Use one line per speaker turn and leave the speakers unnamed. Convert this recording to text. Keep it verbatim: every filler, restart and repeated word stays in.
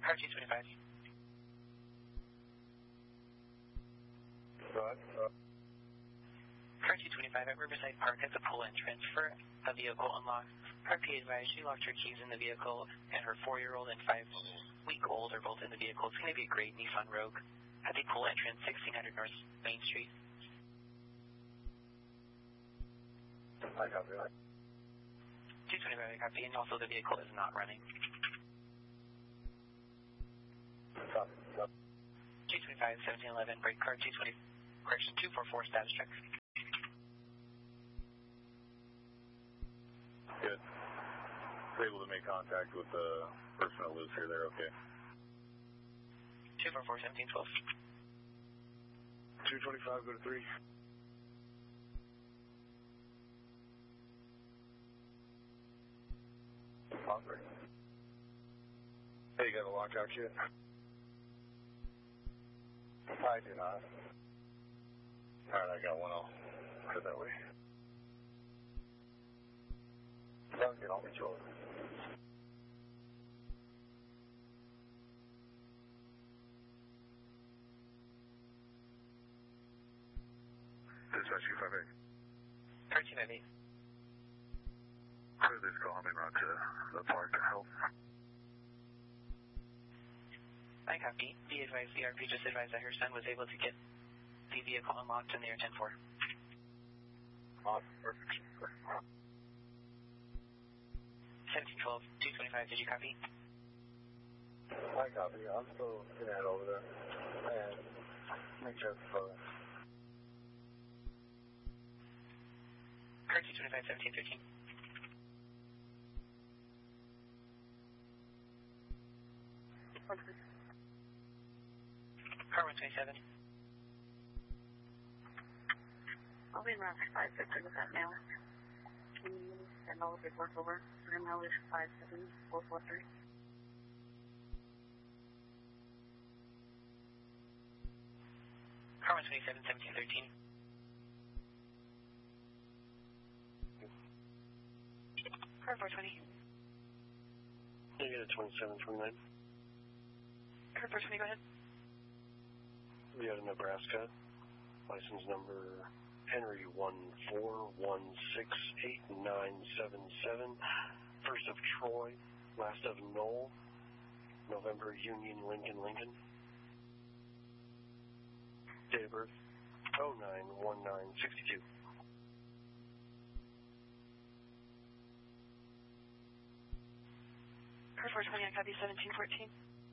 Car two twenty-five.
Go ahead.
Car two twenty-five at Riverside Park at the pool entrance for a vehicle unlocked. Car P advised she locked her keys in the vehicle and her four-year-old and five-week-old are both in the vehicle. It's going to be a gray Nissan Rogue at the pool entrance, sixteen hundred North Main Street.
I copy that.
two twenty-five, I copy, and also the vehicle is not running.
Copy. Copy.
two twenty-five, seventeen eleven, brake car two twenty, correction two forty-four, status check.
Good. Able to make contact with the person that lives here there, okay.
two forty-four, seventeen twelve.
two twenty-five, go to three. Hungry. Hey, you got a lockout kit? I do not. Alright, I got one. I'll head that way. Sounds good. I'll meet you over. Dispatch two five eight.
thirteen ninety-eight.
Clear this call. I'm en route to the park to help.
I copy. Be advised, the R P just advised that her son was able to get the vehicle unlocked in the air ten four.
Awesome. Perfect.
seventeen twelve, two twenty-five, did you copy?
I copy. I'm still going to head over there and make sure it's further.
Car two twenty-five, seventeen thirteen. Car one twenty-seven.
I'll be around five fifty with that mail. Can you send all of your work over? Your mail is five seven four four three.
Car one twenty-seven, seventeen thirteen. Car four twenty.
You get a twenty-seven twenty-nine.
Car four twenty, go ahead.
We out of Nebraska. License number Henry one four one six eight nine seven seven. First of Troy, last of Knoll. November Union Lincoln Lincoln. Date of birth oh nine one nine sixty-two.
Car four twenty, I copy seventeen fourteen.